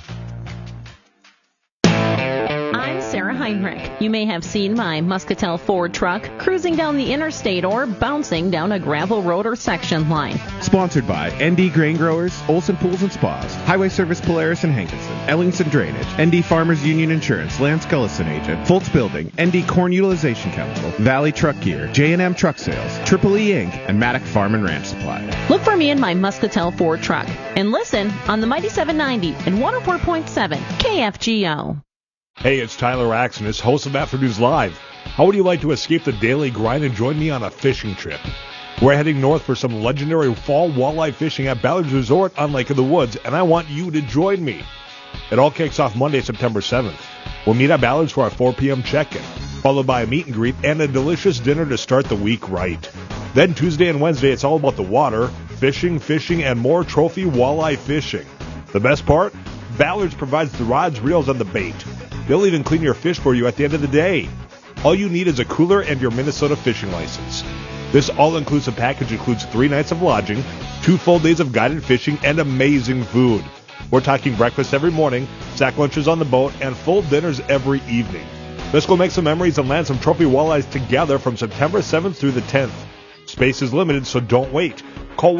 I'm Sarah Heinrich. You may have seen my Muscatel Ford truck cruising down the interstate or bouncing down a gravel road or section line. Sponsored by ND Grain Growers, Olson Pools and Spas, Highway Service Polaris and Hankinson, Ellingson Drainage, ND Farmers Union Insurance, Lance Gullison Agent, Foltz Building, ND Corn Utilization Chemical, Valley Truck Gear, J&M Truck Sales, Triple E Inc., and Maddock Farm and Ranch Supply. Look for me in my Muscatel Ford truck and listen on the Mighty 790 and 104.7 KFGO. Hey, it's Tyler Axonis, host of Afternoons Live. How would you like to escape the daily grind and join me on a fishing trip? We're heading north for some legendary fall walleye fishing at Ballard's Resort on Lake of the Woods, and I want you to join me. It all kicks off Monday, September 7th. We'll meet at Ballard's for our 4 p.m. check-in, followed by a meet and greet and a delicious dinner to start the week right. Then Tuesday and Wednesday, it's all about the water, fishing, and more trophy walleye fishing. The best part? Ballard's provides the rods, reels, and the bait. They'll even clean your fish for you at the end of the day. All you need is a cooler and your Minnesota fishing license. This all-inclusive package includes 3 nights of lodging, 2 full days of guided fishing, and amazing food. We're talking breakfast every morning, sack lunches on the boat, and full dinners every evening. Let's go make some memories and land some trophy walleyes together from September 7th through the 10th. Space is limited, so don't wait. Call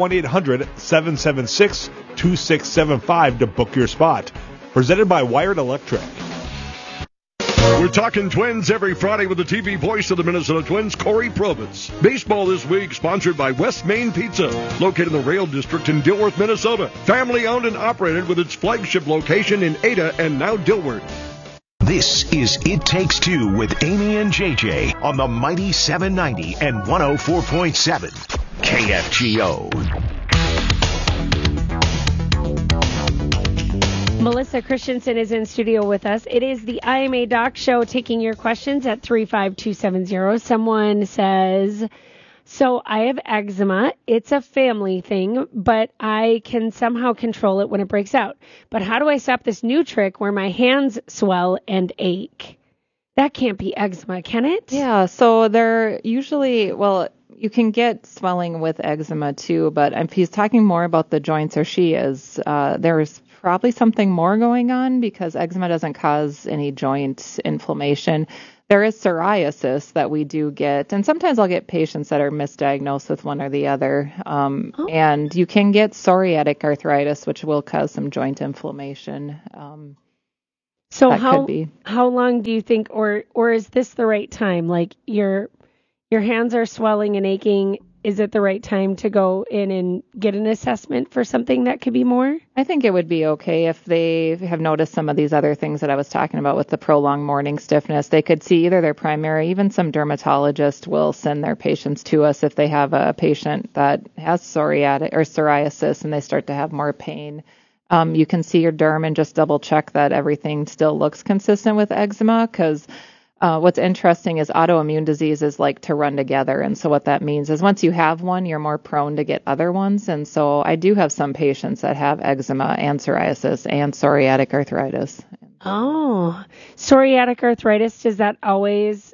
1-800-776-2675 to book your spot. Presented by Wired Electric. We're talking Twins every Friday with the TV voice of the Minnesota Twins, Corey Probitz. Baseball this week sponsored by West Main Pizza, located in the Rail District in Dilworth, Minnesota. Family owned and operated with its flagship location in Ada and now Dilworth. This is It Takes Two with Amy and JJ on the Mighty 790 and 104.7 KFGO. Melissa Christensen is in studio with us. It is the IMA Doc Show, taking your questions at 35270. Someone says, so I have eczema. It's a family thing, but I can somehow control it when it breaks out. But how do I stop this new trick where my hands swell and ache? That can't be eczema, can it? Yeah, so they're usually, well, you can get swelling with eczema too, but if he's talking more about the joints, or she is, there's probably something more going on, because eczema doesn't cause any joint inflammation. There is psoriasis that we do get, and sometimes I'll get patients that are misdiagnosed with one or the other. And you can get psoriatic arthritis, which will cause some joint inflammation. So how long do you think, or is this the right time? Like your hands are swelling and aching. Is it the right time to go in and get an assessment for something that could be more? I think it would be okay if they have noticed some of these other things that I was talking about with the prolonged morning stiffness. They could see either their primary, even some dermatologists will send their patients to us if they have a patient that has psoriasis and they start to have more pain. You can see your derm and just double check that everything still looks consistent with eczema, because what's interesting is autoimmune diseases like to run together. And so what that means is once you have one, you're more prone to get other ones. And so I do have some patients that have eczema and psoriasis and psoriatic arthritis. Oh, psoriatic arthritis, does that always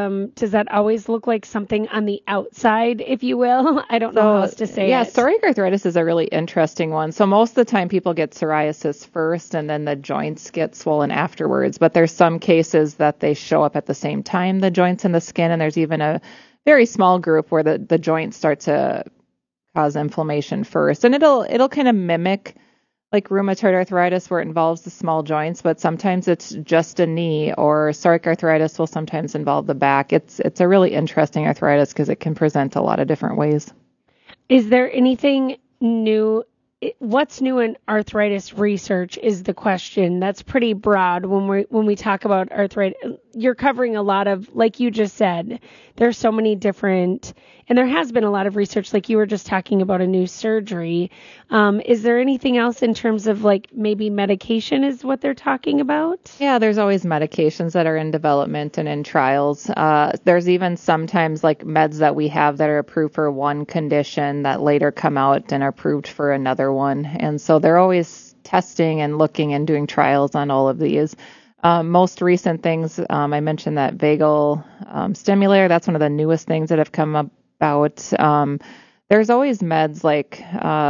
look like something on the outside, if you will? I don't know how else to say it. Yeah, psoriatic arthritis is a really interesting one. So most of the time people get psoriasis first and then the joints get swollen afterwards. But there's some cases that they show up at the same time, the joints and the skin. And there's even a very small group where the joints start to cause inflammation first. And it'll kind of mimic like rheumatoid arthritis, where it involves the small joints, but sometimes it's just a knee, or psoriatic arthritis will sometimes involve the back. It's a really interesting arthritis because it can present a lot of different ways. Is there anything new? What's new in arthritis research is the question. That's pretty broad when we talk about arthritis. You're covering a lot of, like you just said, there's so many different, and there has been a lot of research, like you were just talking about a new surgery. Is there anything else in terms of like maybe medication is what they're talking about? Yeah, there's always medications that are in development and in trials. There's even sometimes like meds that we have that are approved for one condition that later come out and are approved for another one. And so they're always testing and looking and doing trials on all of these. Most recent things, I mentioned that vagal stimulator. That's one of the newest things that have come about. There's always meds like,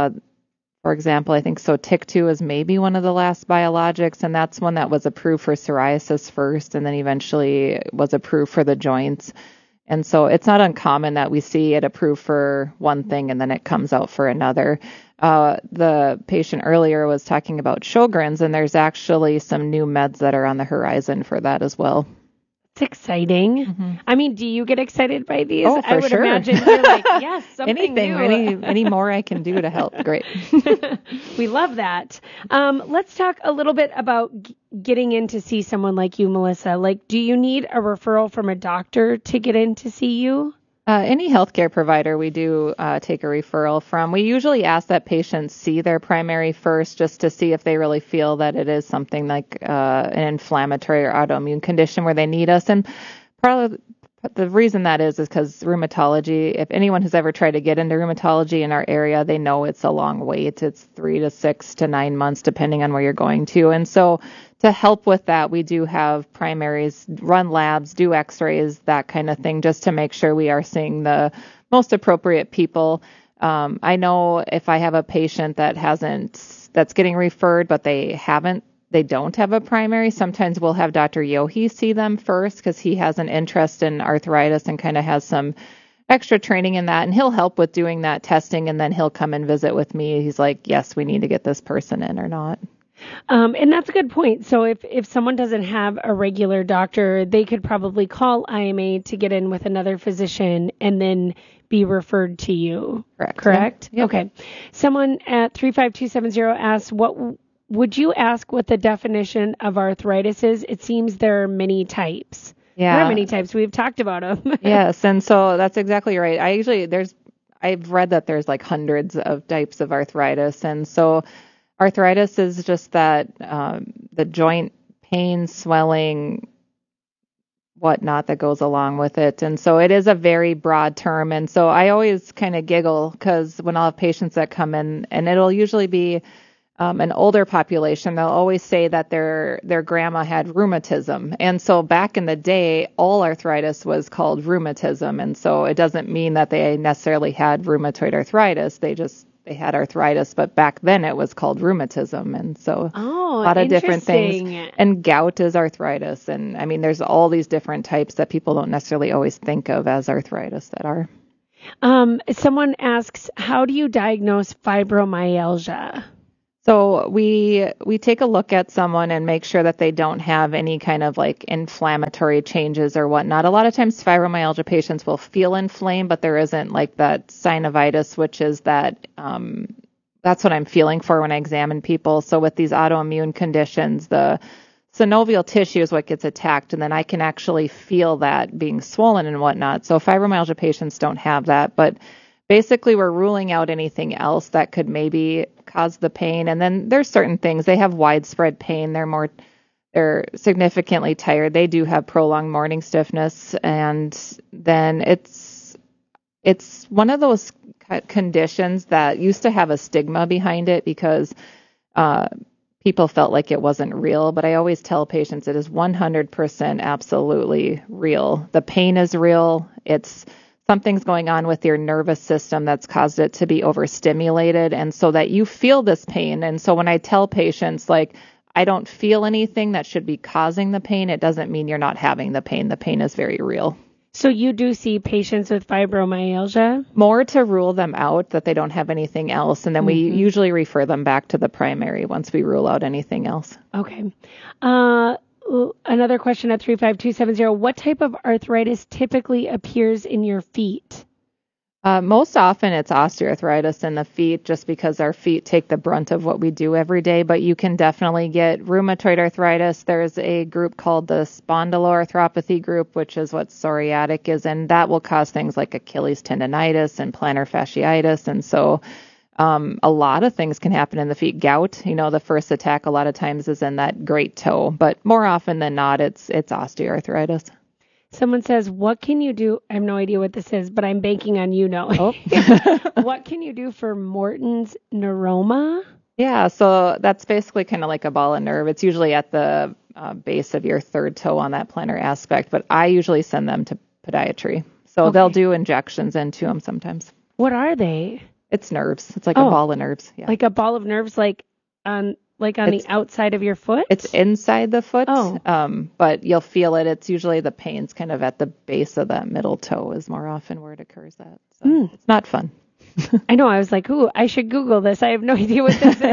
for example, I think Sotyktu is maybe one of the last biologics, and that's one that was approved for psoriasis first and then eventually was approved for the joints. And so it's not uncommon that we see it approved for one thing and then it comes out for another. The patient earlier was talking about Sjogren's, and there's actually some new meds that are on the horizon for that as well. It's exciting. Mm-hmm. I mean, do you get excited by these? Oh, for I would sure. imagine you're like, yes, something anything, new. any more I can do to help. Great. We love that. Let's talk a little bit about getting in to see someone like you, Melissa. Like, do you need a referral from a doctor to get in to see you? Any healthcare provider we do take a referral from. We usually ask that patients see their primary first just to see if they really feel that it is something like an inflammatory or autoimmune condition where they need us. And probably the reason that is because rheumatology, if anyone has ever tried to get into rheumatology in our area, they know it's a long wait. It's 3 to 6 to 9 months, depending on where you're going to. And so to help with that, we do have primaries, run labs, do x-rays, that kind of thing, just to make sure we are seeing the most appropriate people. I know if I have a patient that's getting referred, but they don't have a primary, sometimes we'll have Dr. Yohe see them first because he has an interest in arthritis and kind of has some extra training in that, and he'll help with doing that testing, and then he'll come and visit with me. He's like, yes, we need to get this person in or not. And that's a good point. So if someone doesn't have a regular doctor, they could probably call IMA to get in with another physician and then be referred to you. Correct? Yep. Okay. Someone at 35270 asks, would you ask what the definition of arthritis is? It seems there are many types. Yeah. There are many types. We've talked about them. Yes, and so that's exactly right. I've read that there's like hundreds of types of arthritis, and so arthritis is just that the joint pain, swelling, whatnot that goes along with it. And so it is a very broad term. And so I always kind of giggle because when I'll have patients that come in, and it'll usually be an older population, they'll always say that their grandma had rheumatism. And so back in the day, all arthritis was called rheumatism. And so it doesn't mean that they necessarily had rheumatoid arthritis. They had arthritis, but back then it was called rheumatism. And so a lot of different things. And gout is arthritis. And I mean, there's all these different types that people don't necessarily always think of as arthritis that are. Someone asks, how do you diagnose fibromyalgia? So we take a look at someone and make sure that they don't have any kind of like inflammatory changes or whatnot. A lot of times fibromyalgia patients will feel inflamed, but there isn't like that synovitis, which is that that's what I'm feeling for when I examine people. So with these autoimmune conditions, the synovial tissue is what gets attacked, and then I can actually feel that being swollen and whatnot. So fibromyalgia patients don't have that, but basically we're ruling out anything else that could maybe cause the pain. And then there's certain things. They have widespread pain. They're significantly tired. They do have prolonged morning stiffness. And then it's one of those conditions that used to have a stigma behind it because people felt like it wasn't real. But I always tell patients it is 100% absolutely real. The pain is real. Something's going on with your nervous system that's caused it to be overstimulated, and so that you feel this pain. And so when I tell patients, like, I don't feel anything that should be causing the pain, it doesn't mean you're not having the pain. The pain is very real. So you do see patients with fibromyalgia? More to rule them out that they don't have anything else, and then we usually refer them back to the primary once we rule out anything else. Okay. Another question at 35270. What type of arthritis typically appears in your feet? Most often it's osteoarthritis in the feet just because our feet take the brunt of what we do every day, but you can definitely get rheumatoid arthritis. There's a group called the spondyloarthropathy group, which is what psoriatic is, and that will cause things like Achilles tendonitis and plantar fasciitis. And so a lot of things can happen in the feet. Gout, the first attack a lot of times is in that great toe, but more often than not, it's osteoarthritis. Someone says, what can you do? I have no idea what this is, but I'm banking on you knowing. Oh. What can you do for Morton's neuroma? Yeah, so that's basically kind of like a ball of nerve. It's usually at the base of your third toe on that plantar aspect, but I usually send them to podiatry. So they'll do injections into them sometimes. What are they? It's nerves. It's like a ball of nerves. Yeah. Like a ball of nerves, like on the outside of your foot? It's inside the foot, but you'll feel it. It's usually the pain's kind of at the base of that middle toe is more often where it occurs at. So it's not fun. I know. I was like, ooh, I should Google this. I have no idea what this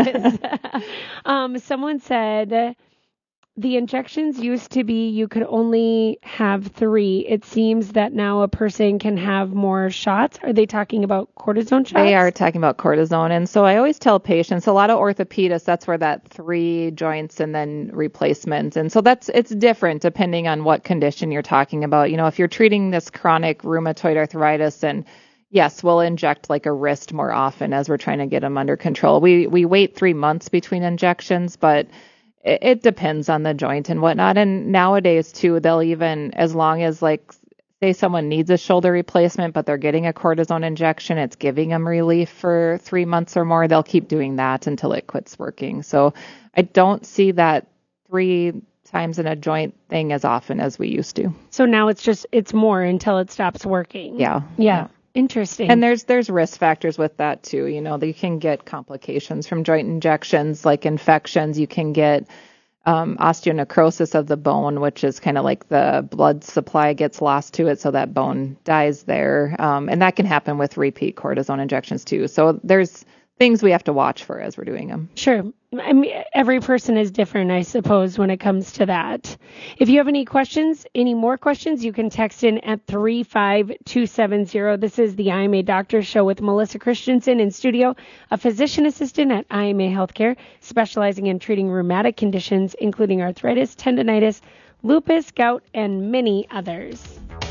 is. Someone said the injections used to be you could only have 3. It seems that now a person can have more shots. Are they talking about cortisone shots? They are talking about cortisone. And so I always tell patients, a lot of orthopedists, that's where that 3 joints and then replacements. And so it's different depending on what condition you're talking about. If you're treating this chronic rheumatoid arthritis, and yes, we'll inject like a wrist more often as we're trying to get them under control. We wait 3 months between injections, but it depends on the joint and whatnot. And nowadays, too, they'll even, as long as, like, say someone needs a shoulder replacement, but they're getting a cortisone injection, it's giving them relief for 3 months or more, they'll keep doing that until it quits working. So I don't see that 3 times in a joint thing as often as we used to. So now it's more until it stops working. Yeah. Interesting. And there's risk factors with that too. You can get complications from joint injections like infections. You can get osteonecrosis of the bone, which is kind of like the blood supply gets lost to it, so that bone dies there. And that can happen with repeat cortisone injections too. So there's things we have to watch for as we're doing them. Sure. I mean, every person is different, I suppose, when it comes to that. If you have any questions, any more questions, you can text in at 35270. This is the IMA Doctor Show with Melissa Christensen in studio, a physician assistant at IMA Healthcare, specializing in treating rheumatic conditions, including arthritis, tendonitis, lupus, gout, and many others.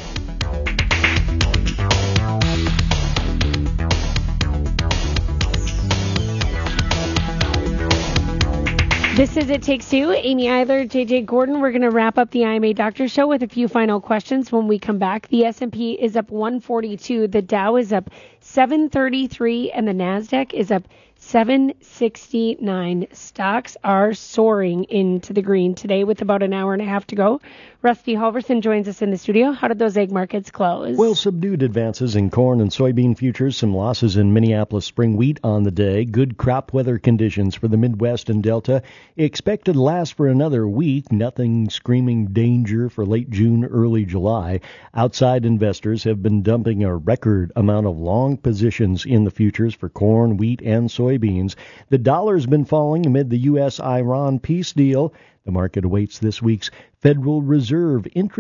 This is It Takes Two. Amy Eiler, JJ Gordon. We're going to wrap up the IMA Doctor Show with a few final questions when we come back. The S&P is up 142. The Dow is up 733. And the NASDAQ is up 769. Stocks are soaring into the green today with about an hour and a half to go. Rusty Halverson joins us in the studio. How did those egg markets close? Well, subdued advances in corn and soybean futures, some losses in Minneapolis spring wheat on the day. Good crop weather conditions for the Midwest and Delta. Expected to last for another week. Nothing screaming danger for late June, early July. Outside investors have been dumping a record amount of long positions in the futures for corn, wheat, and soybeans. The dollar's been falling amid the U.S.-Iran peace deal. The market awaits this week's Federal Reserve interest